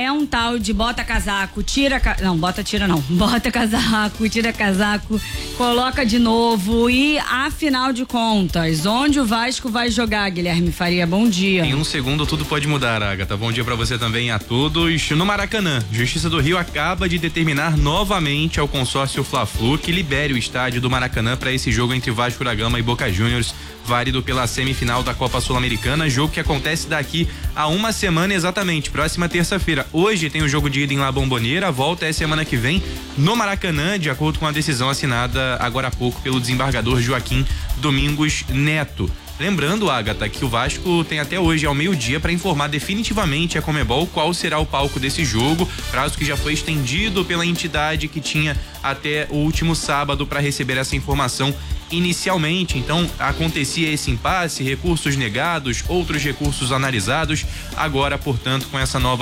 é um tal de bota casaco, bota casaco, tira casaco, coloca de novo e, afinal de contas, onde o Vasco vai jogar, Guilherme Faria? Bom dia. Em um segundo tudo pode mudar, Agatha. Bom dia pra você também, a todos. No Maracanã, Justiça do Rio acaba de determinar novamente ao consórcio Fla-Flu que libere o estádio do Maracanã para esse jogo entre Vasco da Gama e Boca Juniors, válido pela semifinal da Copa Sul-Americana, jogo que acontece daqui a uma semana exatamente, próxima terça-feira. Hoje tem o jogo de ida em La Bombonera, a volta é semana que vem no Maracanã, de acordo com a decisão assinada agora há pouco pelo desembargador Joaquim Domingos Neto. Lembrando, Agatha, que o Vasco tem até hoje, ao meio-dia, para informar definitivamente a Conmebol qual será o palco desse jogo, prazo que já foi estendido pela entidade que tinha até o último sábado para receber essa informação inicialmente. Então, acontecia esse impasse, recursos negados, outros recursos analisados. Agora, portanto, com essa nova